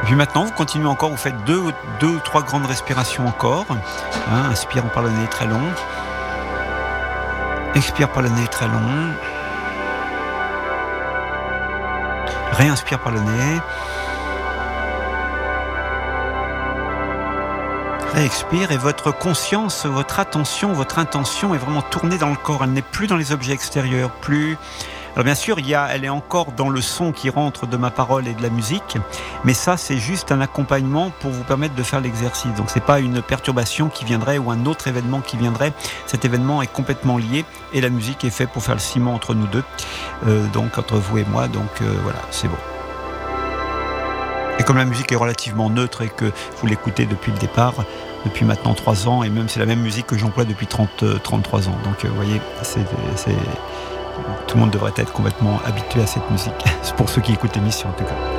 Puis maintenant, vous continuez encore, vous faites deux ou trois grandes respirations encore. Inspire par le nez très long. Expire par le nez très long. Réinspire par le nez. Réexpire et votre conscience, votre attention, votre intention est vraiment tournée dans le corps. Elle n'est plus dans les objets extérieurs, Alors bien sûr, elle est encore dans le son qui rentre de ma parole et de la musique, mais ça, c'est juste un accompagnement pour vous permettre de faire l'exercice. Donc c'est pas une perturbation qui viendrait ou un autre événement qui viendrait. Cet événement est complètement lié et la musique est faite pour faire le ciment entre nous deux, donc entre vous et moi. Donc voilà, c'est bon. Et comme la musique est relativement neutre et que vous l'écoutez depuis le départ, depuis maintenant 3 ans, et même c'est la même musique que j'emploie depuis 33 ans. Donc vous voyez, tout le monde devrait être complètement habitué à cette musique. C'est pour ceux qui écoutent l'émission en tout cas.